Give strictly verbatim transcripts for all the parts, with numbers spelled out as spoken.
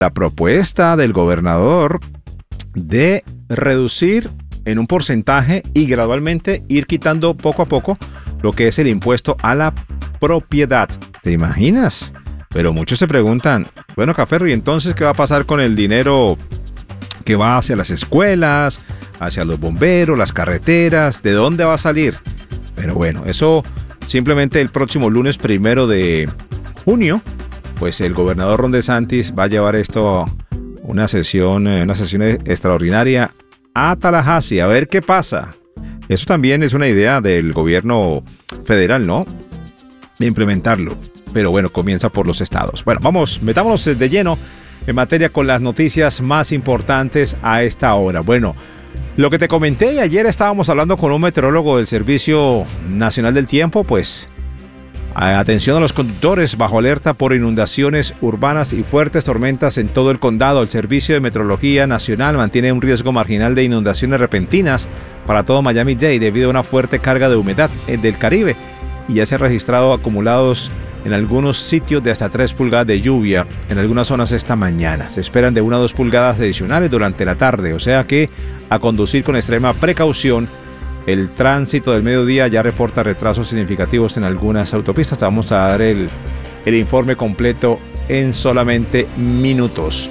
la propuesta del gobernador de reducir en un porcentaje y gradualmente ir quitando poco a poco lo que es el impuesto a la propiedad. ¿Te imaginas? Pero muchos se preguntan, bueno, Caferro, ¿y entonces qué va a pasar con el dinero que va hacia las escuelas, hacia los bomberos, las carreteras? ¿De dónde va a salir? Pero bueno, eso simplemente el próximo lunes primero de junio, pues el gobernador Ron DeSantis va a llevar esto una sesión, una sesión extraordinaria a Tallahassee, a ver qué pasa. Eso también es una idea del gobierno federal, ¿no? De implementarlo. Pero bueno, comienza por los estados. Bueno, vamos, metámonos de lleno en materia con las noticias más importantes a esta hora. Bueno, lo que te comenté, ayer estábamos hablando con un meteorólogo del Servicio Nacional del Tiempo, pues atención a los conductores bajo alerta por inundaciones urbanas y fuertes tormentas en todo el condado. El Servicio de Meteorología Nacional mantiene un riesgo marginal de inundaciones repentinas para todo Miami-Dade debido a una fuerte carga de humedad del Caribe y ya se han registrado acumulados en algunos sitios de hasta tres pulgadas de lluvia en algunas zonas esta mañana. Se esperan de una a dos pulgadas adicionales durante la tarde, o sea que a conducir con extrema precaución. El tránsito del mediodía ya reporta retrasos significativos en algunas autopistas. Te vamos a dar el, el informe completo en solamente minutos.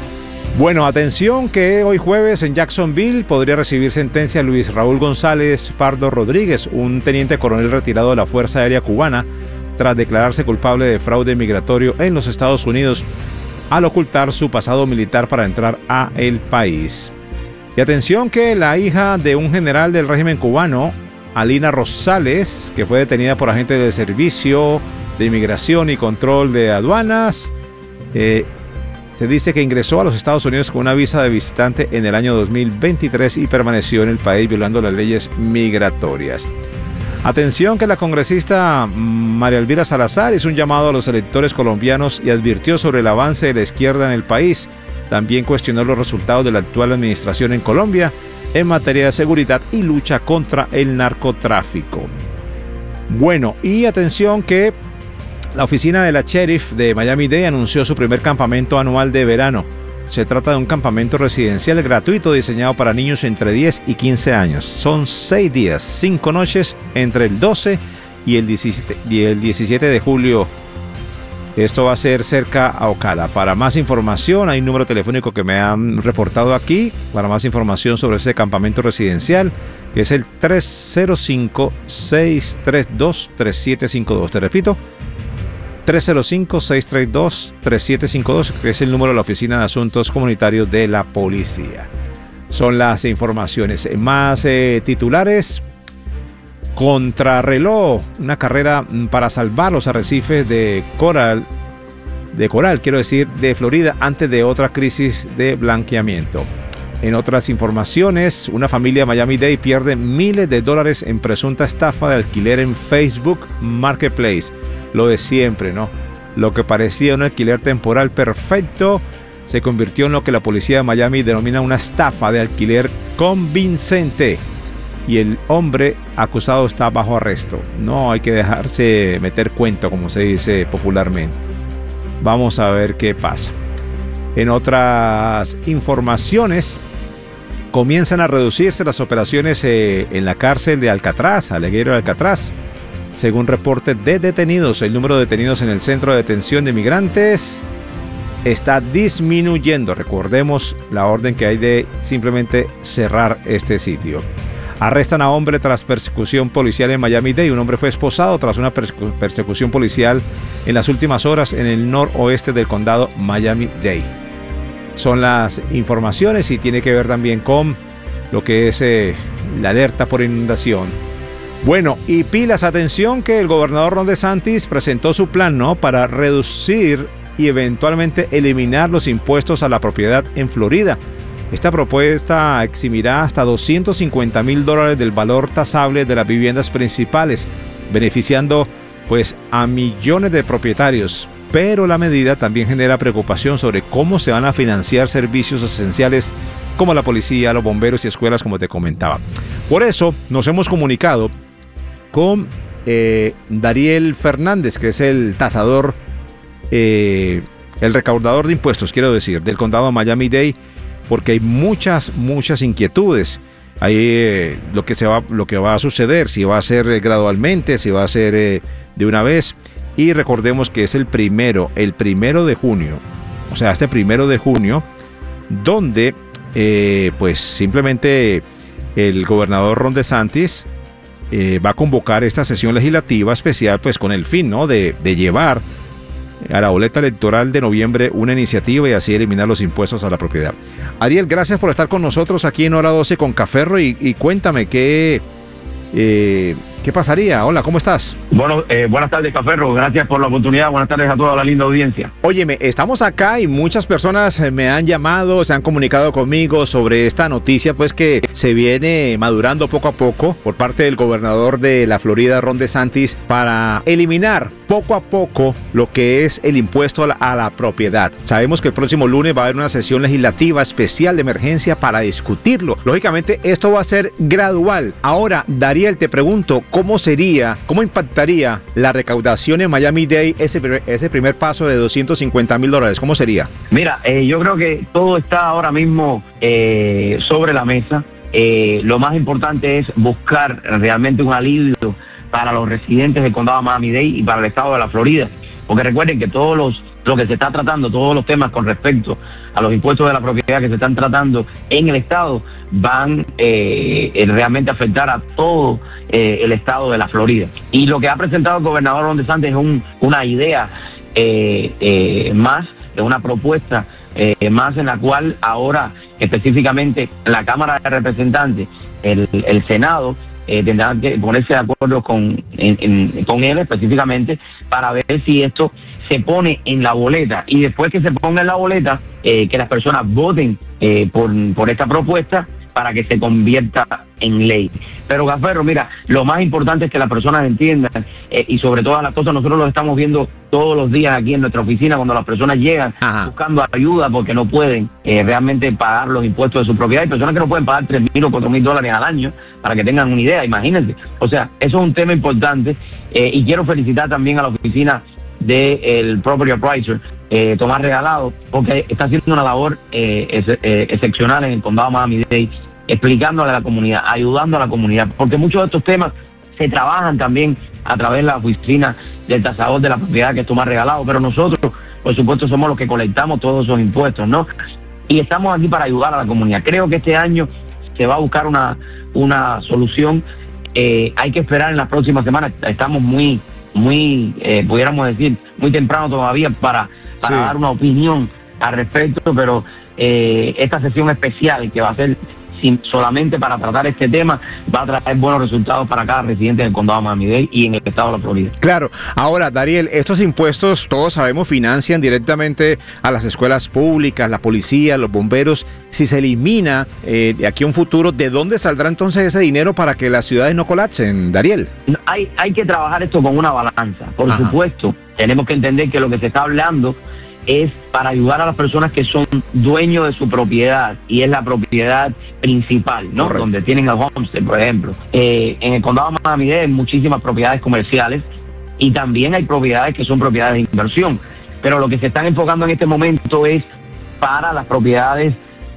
Bueno, atención que hoy jueves en Jacksonville podría recibir sentencia Luis Raúl González Pardo Rodríguez, un teniente coronel retirado de la Fuerza Aérea Cubana, tras declararse culpable de fraude migratorio en los Estados Unidos al ocultar su pasado militar para entrar a el país. Y atención que la hija de un general del régimen cubano, Alina Rosales, que fue detenida por agentes del Servicio de Inmigración y Control de Aduanas, eh, se dice que ingresó a los Estados Unidos con una visa de visitante en el año dos mil veintitrés y permaneció en el país violando las leyes migratorias. Atención que la congresista María Elvira Salazar hizo un llamado a los electores colombianos y advirtió sobre el avance de la izquierda en el país. También cuestionó los resultados de la actual administración en Colombia en materia de seguridad y lucha contra el narcotráfico. Bueno, y atención que la oficina de la sheriff de Miami-Dade anunció su primer campamento anual de verano. Se trata de un campamento residencial gratuito diseñado para niños entre diez y quince años. Son seis días, cinco noches entre el doce y el diecisiete, y el diecisiete de julio. Esto va a ser cerca a Ocala. Para más información, hay un número telefónico que me han reportado aquí. Para más información sobre ese campamento residencial, que es el tres cero cinco, seis tres dos, tres siete cinco dos. Te repito, tres cero cinco, seis tres dos, tres siete cinco dos, que es el número de la Oficina de Asuntos Comunitarios de la Policía. Son las informaciones. Más eh, titulares. Contrarreloj, una carrera para salvar los arrecifes de coral, de coral, quiero decir, de Florida antes de otra crisis de blanqueamiento. En otras informaciones, una familia de Miami-Dade pierde miles de dólares en presunta estafa de alquiler en Facebook Marketplace. Lo de siempre, ¿no? Lo que parecía un alquiler temporal perfecto se convirtió en lo que la policía de Miami denomina una estafa de alquiler convincente. Y el hombre acusado está bajo arresto. No hay que dejarse meter cuento, como se dice popularmente. Vamos a ver qué pasa. En otras informaciones, comienzan a reducirse las operaciones eh, en la cárcel de Alcatraz, Aleguero de Alcatraz. Según reportes de detenidos, el número de detenidos en el centro de detención de migrantes está disminuyendo. Recordemos la orden que hay de simplemente cerrar este sitio. Arrestan a hombre tras persecución policial en Miami-Dade. Un hombre fue esposado tras una persecu- persecución policial en las últimas horas en el noroeste del condado Miami-Dade. Son las informaciones y tiene que ver también con lo que es eh, la alerta por inundación. Bueno, y pilas, atención que el gobernador Ron DeSantis presentó su plan, ¿no?, para reducir y eventualmente eliminar los impuestos a la propiedad en Florida. Esta propuesta eximirá hasta doscientos cincuenta mil dólares del valor tasable de las viviendas principales, beneficiando pues a millones de propietarios. Pero la medida también genera preocupación sobre cómo se van a financiar servicios esenciales como la policía, los bomberos y escuelas, como te comentaba. Por eso nos hemos comunicado con eh, Dariel Fernández, que es el tasador eh, el recaudador de impuestos, quiero decir, del condado de Miami-Dade, porque hay muchas, muchas inquietudes. Ahí eh, lo que se va, lo que va a suceder, si va a ser eh, gradualmente, si va a ser eh, de una vez. Y recordemos que es el primero, el primero de junio, o sea, este primero de junio, donde eh, pues simplemente el gobernador Ron DeSantis eh, va a convocar esta sesión legislativa especial, pues con el fin, ¿no?, de, de llevar a la boleta electoral de noviembre una iniciativa y así eliminar los impuestos a la propiedad. Ariel, gracias por estar con nosotros aquí en Hora doce con Caferro y, y cuéntame qué, eh, qué pasaría. Hola, ¿cómo estás? Bueno, eh, buenas tardes, Caferro. Gracias por la oportunidad. Buenas tardes a toda la linda audiencia. Óyeme, estamos acá y muchas personas me han llamado, se han comunicado conmigo sobre esta noticia, pues que se viene madurando poco a poco por parte del gobernador de la Florida, Ron DeSantis, para eliminar poco a poco lo que es el impuesto a la, a la propiedad. Sabemos que el próximo lunes va a haber una sesión legislativa especial de emergencia para discutirlo. Lógicamente, esto va a ser gradual. Ahora, Dariel, te pregunto, ¿cómo sería, cómo impactaría la recaudación en Miami-Dade ese, ese primer paso de doscientos cincuenta mil dólares? ¿Cómo sería? Mira, eh, yo creo que todo está ahora mismo eh, sobre la mesa. Eh, lo más importante es buscar realmente un alivio para los residentes del condado de Miami-Dade y para el estado de la Florida. Porque recuerden que todos los lo que se está tratando, todos los temas con respecto a los impuestos de la propiedad que se están tratando en el estado van eh, realmente a afectar a todo eh, el estado de la Florida. Y lo que ha presentado el gobernador Ron DeSantis es un, una idea eh, eh, más, es una propuesta eh, más en la cual ahora específicamente la Cámara de Representantes, el, el Senado, Eh, tendrán que ponerse de acuerdo con, en, en, con él específicamente para ver si esto se pone en la boleta y después que se ponga en la boleta eh, que las personas voten eh, por, por esta propuesta para que se convierta en ley. Pero Caferro, mira, lo más importante es que las personas entiendan eh, y sobre todas las cosas nosotros lo estamos viendo todos los días aquí en nuestra oficina cuando las personas llegan Ajá. buscando ayuda porque no pueden eh, realmente pagar los impuestos de su propiedad. Hay personas que no pueden pagar tres mil o cuatro mil dólares al año, para que tengan una idea, imagínense. O sea, eso es un tema importante eh, y quiero felicitar también a la oficina del Property Appraiser, eh, Tomás Regalado, porque está haciendo una labor eh, ex, eh, excepcional en el condado de Miami-Dade, explicándole a la comunidad, ayudando a la comunidad, porque muchos de estos temas se trabajan también a través de la oficina del tasador de la propiedad, que es Tomás Regalado, pero nosotros, por supuesto, somos los que colectamos todos esos impuestos, ¿no? Y estamos aquí para ayudar a la comunidad. Creo que este año se va a buscar una, una solución. Eh, hay que esperar en las próximas semanas. Estamos muy, muy, eh, pudiéramos decir, muy temprano todavía para, para sí. dar una opinión al respecto, pero eh, esta sesión especial que va a ser sin, solamente para tratar este tema va a traer buenos resultados para cada residente del condado de Miami-Dade y en el estado de la Florida. Claro. Ahora, Dariel, estos impuestos, todos sabemos, financian directamente a las escuelas públicas, la policía, los bomberos. Si se elimina eh, de aquí a un futuro, ¿de dónde saldrá entonces ese dinero para que las ciudades no colapsen, Dariel? Hay, hay que trabajar esto con una balanza. Por Ajá. supuesto, tenemos que entender que lo que se está hablando es para ayudar a las personas que son dueños de su propiedad y es la propiedad principal, ¿no? Correcto. Donde tienen el homestead, por ejemplo. Eh, en el condado de Miami-Dade hay muchísimas propiedades comerciales y también hay propiedades que son propiedades de inversión. Pero lo que se están enfocando en este momento es para las propiedades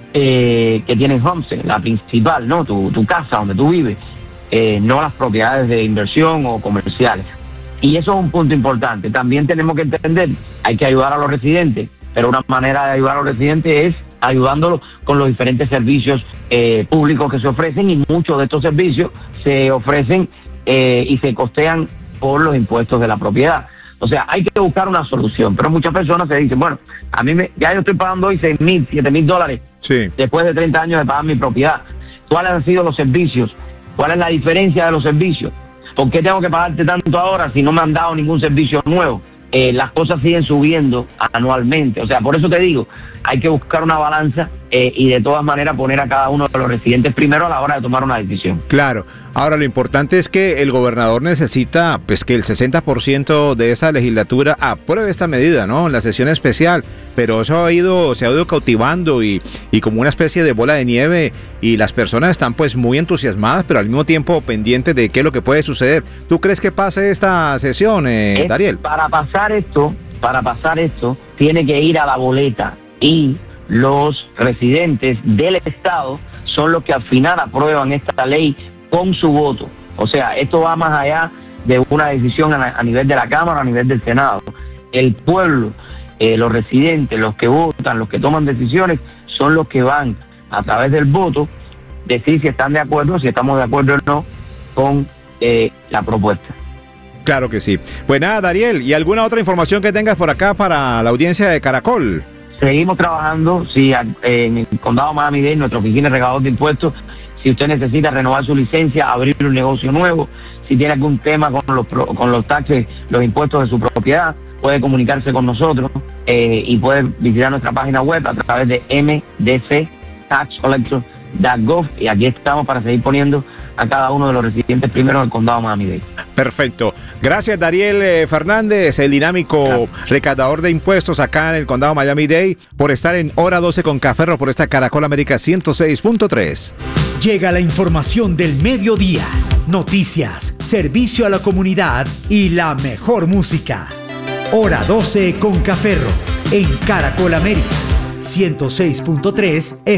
eh, que tienen homestead, la principal, ¿no? Tu, tu casa donde tú vives, eh, no las propiedades de inversión o comerciales. Y eso es un punto importante. También tenemos que entender, hay que ayudar a los residentes, pero una manera de ayudar a los residentes es ayudándolos con los diferentes servicios eh, públicos que se ofrecen, y muchos de estos servicios se ofrecen eh, y se costean por los impuestos de la propiedad. O sea, hay que buscar una solución, pero muchas personas se dicen, bueno, a mí me, ya yo estoy pagando hoy seis mil, siete mil dólares sí. después de treinta años de pagar mi propiedad. ¿Cuáles han sido los servicios? ¿Cuál es la diferencia de los servicios? ¿Por qué tengo que pagarte tanto ahora si no me han dado ningún servicio nuevo? Eh, las cosas siguen subiendo anualmente. O sea, por eso te digo, hay que buscar una balanza eh, y de todas maneras poner a cada uno de los residentes primero a la hora de tomar una decisión. Claro. Ahora, lo importante es que el gobernador necesita pues que el sesenta por ciento de esa legislatura apruebe esta medida, ¿no? En la sesión especial. Pero eso ha ido, se ha ido cautivando y, y como una especie de bola de nieve, y las personas están pues muy entusiasmadas, pero al mismo tiempo pendientes de qué es lo que puede suceder. ¿Tú crees que pase esta sesión, eh, Dariel? Para pasar esto, para pasar esto, tiene que ir a la boleta y los residentes del estado son los que al final aprueban esta ley con su voto. O sea, esto va más allá de una decisión a, a nivel de la Cámara, a nivel del Senado. El pueblo, eh, los residentes, los que votan, los que toman decisiones, son los que van a través del voto decir si están de acuerdo, si estamos de acuerdo o no con eh, la propuesta. Claro que sí. Pues nada, Dariel, ¿y alguna otra información que tengas por acá para la audiencia de Caracol? Seguimos trabajando, sí, en el condado Miami-Dade, nuestra oficina de recaudador de impuestos. Si usted necesita renovar su licencia, abrir un negocio nuevo, si tiene algún tema con los con los taxes, los impuestos de su propiedad, puede comunicarse con nosotros eh, y puede visitar nuestra página web a través de m d c tax collector punto gov, y aquí estamos para seguir poniendo a cada uno de los residentes primero del condado Miami-Dade. Perfecto. Gracias, Dariel eh, Fernández, el dinámico Gracias. recaudador de impuestos acá en el condado Miami-Dade, por estar en Hora doce con Caferro por esta Caracol América ciento seis punto tres. Llega la información del mediodía, noticias, servicio a la comunidad y la mejor música. Hora doce con Caferro en Caracol América ciento seis punto tres.